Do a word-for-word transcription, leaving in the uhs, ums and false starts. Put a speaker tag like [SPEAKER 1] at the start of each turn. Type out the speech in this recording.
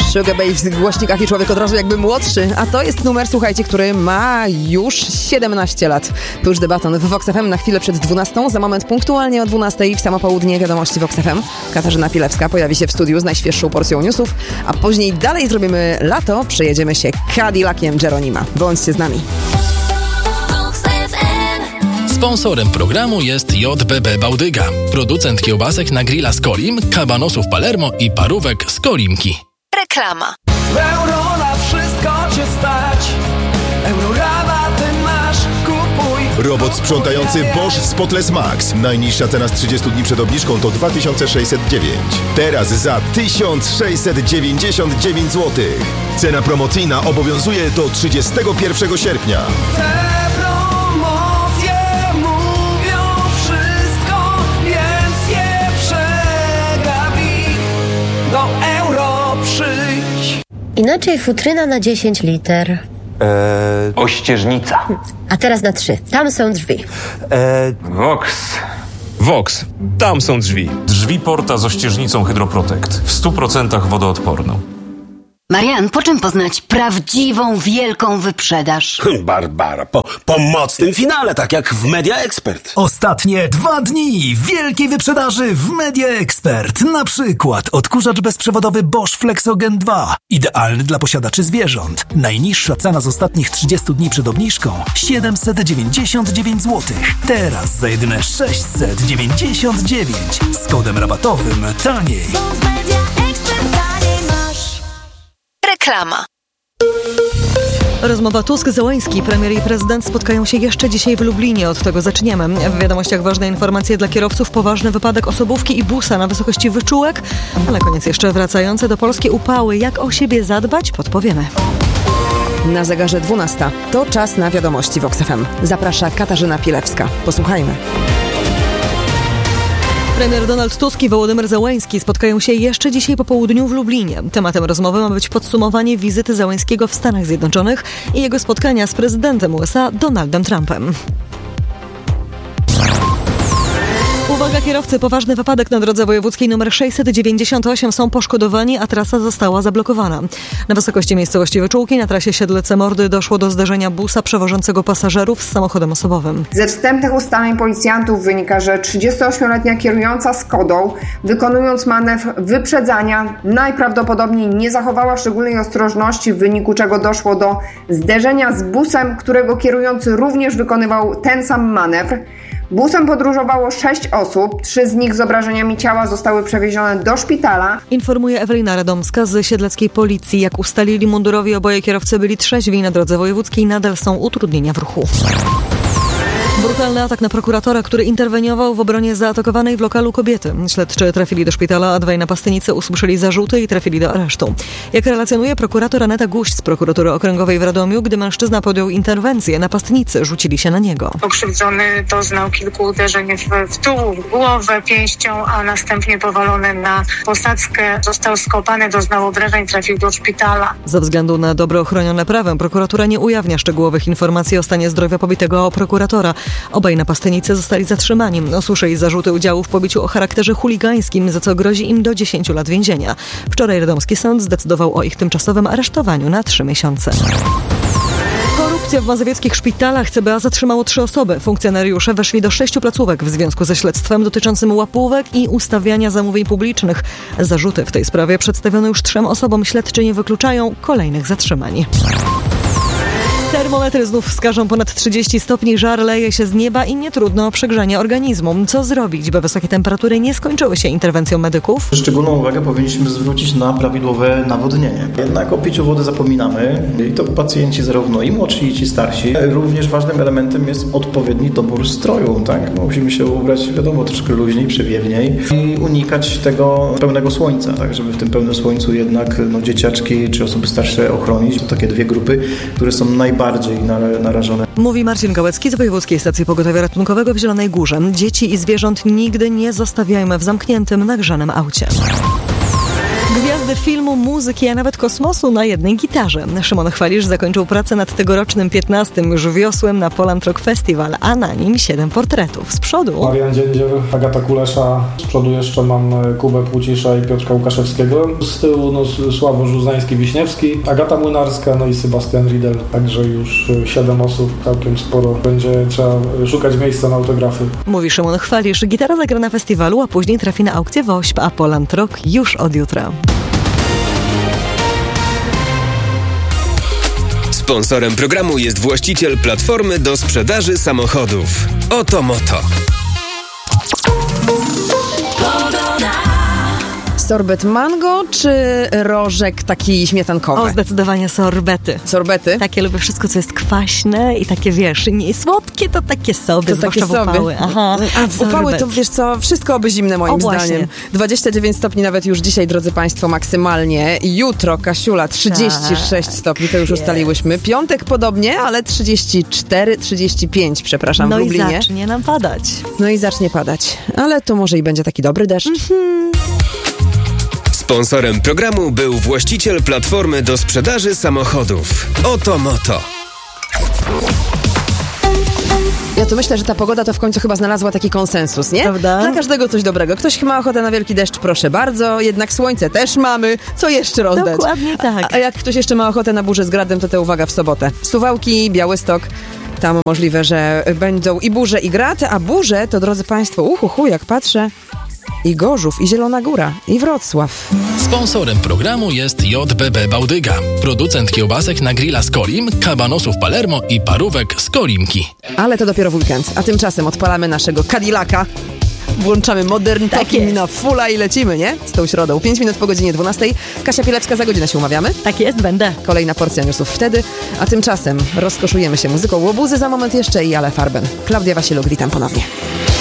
[SPEAKER 1] Sugar Babe w głośnikach i człowiek od razu jakby młodszy. A to jest numer, słuchajcie, który ma już siedemnaście lat. Push the Button w Vox F M na chwilę przed dwunastą. Za moment punktualnie o dwunastej w samo południe wiadomości Vox F M. Katarzyna Pilewska pojawi się w studiu z najświeższą porcją newsów, a później dalej zrobimy lato, przejedziemy się Cadillaciem Jeronima. Bądźcie z nami.
[SPEAKER 2] Sponsorem programu jest J B B Bałdyga, producent kiełbasek na grilla z Kolim, kabanosów Palermo i parówek z Kolimki.
[SPEAKER 3] Reklama.
[SPEAKER 4] Euro na wszystko cię stać. Euro rabaty masz, kupuj.
[SPEAKER 5] Robot sprzątający Bosch Spotless Max. Najniższa cena z trzydziestu dni przed obniżką to dwa tysiące sześćset dziewięć. Teraz za tysiąc sześćset dziewięćdziesiąt dziewięć złotych. Cena promocyjna obowiązuje do trzydziestego pierwszego sierpnia.
[SPEAKER 4] Do euro przyjdź.
[SPEAKER 6] Inaczej futryna na dziesięć liter.
[SPEAKER 7] Eee, ościeżnica.
[SPEAKER 6] A teraz na trzy. Tam są drzwi.
[SPEAKER 7] Eee, Vox.
[SPEAKER 8] Vox. Tam są drzwi.
[SPEAKER 9] Drzwi Porta z ościeżnicą Hydroprotect. W stu procentach wodoodporną.
[SPEAKER 3] Marian, po czym poznać prawdziwą, wielką wyprzedaż?
[SPEAKER 10] Barbara, po, po mocnym finale, tak jak w Media Expert.
[SPEAKER 11] Ostatnie dwa dni wielkiej wyprzedaży w Media Expert. Na przykład odkurzacz bezprzewodowy Bosch Flexogen dwa. Idealny dla posiadaczy zwierząt. Najniższa cena z ostatnich trzydziestu dni przed obniżką siedemset dziewięćdziesiąt dziewięć złotych. Teraz za jedyne sześćset dziewięćdziesiąt dziewięć. Z kodem rabatowym taniej.
[SPEAKER 3] Reklama.
[SPEAKER 12] Rozmowa Tusk-Zełański. Premier i prezydent spotkają się jeszcze dzisiaj w Lublinie. Od tego zaczniemy. W wiadomościach ważne informacje dla kierowców. Poważny wypadek osobówki i busa na wysokości Wyczółek. A na koniec jeszcze wracające do Polski upały. Jak o siebie zadbać? Podpowiemy.
[SPEAKER 1] Na zegarze dwunasta. To czas na wiadomości Vox F M. Zaprasza Katarzyna Pilewska. Posłuchajmy.
[SPEAKER 12] Premier Donald Tusk i Wołodymyr Zełański spotkają się jeszcze dzisiaj po południu w Lublinie. Tematem rozmowy ma być podsumowanie wizyty Zełańskiego w Stanach Zjednoczonych i jego spotkania z prezydentem U S A Donaldem Trumpem. Uwaga kierowcy, poważny wypadek na drodze wojewódzkiej nr sześćset dziewięćdziesiąt osiem. Są poszkodowani, a trasa została zablokowana. Na wysokości miejscowości Wyczółki na trasie Siedlce-Mordy doszło do zderzenia busa przewożącego pasażerów z samochodem osobowym.
[SPEAKER 13] Ze wstępnych ustaleń policjantów wynika, że trzydziestoośmioletnia kierująca Skodą, wykonując manewr wyprzedzania, najprawdopodobniej nie zachowała szczególnej ostrożności, w wyniku czego doszło do zderzenia z busem, którego kierujący również wykonywał ten sam manewr. Busem podróżowało sześć osób, trzy z nich z obrażeniami ciała zostały przewiezione do szpitala.
[SPEAKER 12] Informuje Ewelina Radomska z siedleckiej policji. Jak ustalili mundurowi, oboje kierowcy byli trzeźwi. Na drodze wojewódzkiej nadal są utrudnienia w ruchu. Brutalny atak na prokuratora, który interweniował w obronie zaatakowanej w lokalu kobiety. Śledczy trafili do szpitala, a dwaj napastnicy usłyszeli zarzuty i trafili do aresztu. Jak relacjonuje prokurator Aneta Guść z prokuratury okręgowej w Radomiu, gdy mężczyzna podjął interwencję, napastnicy rzucili się na niego.
[SPEAKER 14] Pokrzywdzony doznał kilku uderzeń w, w tył, w głowę, pięścią, a następnie powalony na posadzkę. Został skopany, doznał obrażeń, trafił do szpitala.
[SPEAKER 12] Ze względu na dobro chronione prawem prokuratura nie ujawnia szczegółowych informacji o stanie zdrowia pobitego prokuratora. Obaj napastnicy zostali zatrzymani. Usłyszeli zarzuty udziału w pobiciu o charakterze chuligańskim, za co grozi im do dziesięciu lat więzienia. Wczoraj radomski sąd zdecydował o ich tymczasowym aresztowaniu na trzy miesiące. Korupcja w mazowieckich szpitalach. C B A zatrzymało trzy osoby. Funkcjonariusze weszli do sześciu placówek w związku ze śledztwem dotyczącym łapówek i ustawiania zamówień publicznych. Zarzuty w tej sprawie przedstawiono już trzem osobom. Śledczy nie wykluczają kolejnych zatrzymań. Termometry znów wskażą ponad trzydzieści stopni, żar leje się z nieba i nie trudno o przegrzanie organizmu. Co zrobić, by wysokie temperatury nie skończyły się interwencją medyków?
[SPEAKER 15] Szczególną uwagę powinniśmy zwrócić na prawidłowe nawodnienie. Jednak o piciu wody zapominamy i to pacjenci zarówno i młodsi, i ci starsi. Również ważnym elementem jest odpowiedni dobór stroju. Tak? Musimy się ubrać, wiadomo, troszkę luźniej, przewiewniej i unikać tego pełnego słońca, tak? Żeby w tym pełnym słońcu jednak no, dzieciaczki czy osoby starsze ochronić. To takie dwie grupy, które są najbardziej bardziej narażone.
[SPEAKER 12] Mówi Marcin Gałecki z Wojewódzkiej Stacji Pogotowia Ratunkowego w Zielonej Górze. Dzieci i zwierząt nigdy nie zostawiajmy w zamkniętym, nagrzanym aucie. Gwiazdy przygody filmu, muzyki, a nawet kosmosu na jednej gitarze. Szymon Chwalisz zakończył pracę nad tegorocznym piętnastym już wiosłem na Poland Rock Festival, a na nim siedem portretów. Z przodu
[SPEAKER 16] Marian Dziędzier, Agata Kulesza, z przodu jeszcze mam Kubę Płucisza i Piotrka Łukaszewskiego, z tyłu no, Sławo Żuzański-Wiśniewski, Agata Młynarska, no i Sebastian Riedel, także już siedem osób, całkiem sporo. Będzie trzeba szukać miejsca na autografy.
[SPEAKER 12] Mówi Szymon Chwalisz. Gitara zagra na festiwalu, a później trafi na aukcję WOŚP, a Poland Rock już od jutra.
[SPEAKER 17] Sponsorem programu jest właściciel platformy do sprzedaży samochodów. Oto Moto.
[SPEAKER 1] Sorbet mango czy rożek taki śmietankowy?
[SPEAKER 12] O, zdecydowanie sorbety.
[SPEAKER 1] Sorbety?
[SPEAKER 12] Takie lubię wszystko, co jest kwaśne i takie, wiesz, nie słodkie, to takie sobie,
[SPEAKER 1] to takie
[SPEAKER 12] zwłaszcza w upały. Aha,
[SPEAKER 1] A w upały to, wiesz co, wszystko oby zimne moim
[SPEAKER 12] o,
[SPEAKER 1] zdaniem. dwadzieścia dziewięć stopni nawet już dzisiaj, drodzy Państwo, maksymalnie. Jutro, Kasiula, trzydzieści sześć stopni, to już
[SPEAKER 12] jest.
[SPEAKER 1] ustaliłyśmy. Piątek podobnie, ale trzydzieści cztery, trzydzieści pięć, przepraszam,
[SPEAKER 12] no
[SPEAKER 1] w Lublinie.
[SPEAKER 12] No i zacznie nam padać.
[SPEAKER 1] No i zacznie padać. Ale to może i będzie taki dobry deszcz.
[SPEAKER 12] Mhm.
[SPEAKER 17] Sponsorem programu był właściciel platformy do sprzedaży samochodów. Oto Moto.
[SPEAKER 1] Ja tu myślę, że ta pogoda to w końcu chyba znalazła taki konsensus, nie?
[SPEAKER 12] Prawda?
[SPEAKER 1] Dla każdego coś dobrego. Ktoś ma ochotę na wielki deszcz, proszę bardzo. Jednak słońce też mamy. Co jeszcze rozdać?
[SPEAKER 12] Dokładnie tak.
[SPEAKER 1] A, a jak ktoś jeszcze ma ochotę na burzę z gradem, to te uwaga w sobotę. Suwałki, Białystok. Tam możliwe, że będą i burze, i grad. A burze to, drodzy Państwo, uhuhu, jak patrzę, i Gorzów, i Zielona Góra, i Wrocław.
[SPEAKER 2] Sponsorem programu jest J B B Bałdyga, producent kiełbasek na grilla Skolim, kabanosów Palermo i parówek Skolimki.
[SPEAKER 1] Ale to dopiero w weekend, a tymczasem odpalamy naszego Cadillaca, włączamy Modern Talking
[SPEAKER 12] tak
[SPEAKER 1] na fulla i lecimy, nie? Z tą środą. Pięć minut po godzinie dwunastej. Kasia Pielewska, za godzinę się umawiamy.
[SPEAKER 12] Tak jest, będę.
[SPEAKER 1] Kolejna porcja newsów wtedy, a tymczasem rozkoszujemy się muzyką Łobuzy, za moment jeszcze i Ale Farben. Klaudia Wasiluk, witam ponownie.